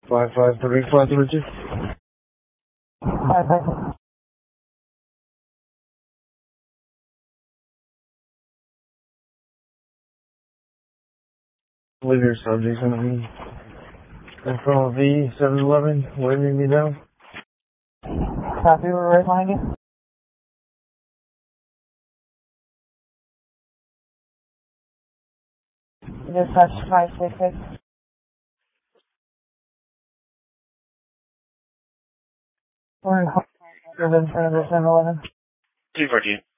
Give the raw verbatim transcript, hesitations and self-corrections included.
five five three five three two. Five five. Leave your subjects on me. Control V seven eleven, waving me down. Copy, we're right behind you. Dispatch five six six. We're in in front of the seven eleven. two fourteen.